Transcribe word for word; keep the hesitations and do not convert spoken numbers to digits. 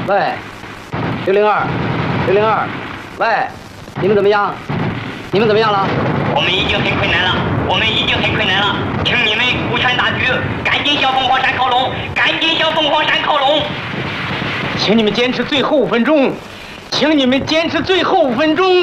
喂，六零二，六零二，喂，你们怎么样？你们怎么样了？ 我们已经很困难了，我们已经很困难了，请你们顾全大局，赶紧向凤凰山靠拢，赶紧向凤凰山靠拢。 请你们坚持最后五分钟，请你们坚持最后五分钟。